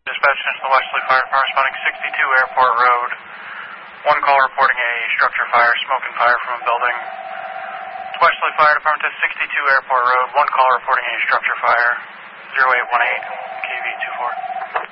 Dispatch to the Westerly Fire Department responding 62 Airport Road. One call reporting a structure fire, smoke and fire from a building. Westerly Fire Department to 62 Airport Road. One call reporting a structure fire. 0818 KV24.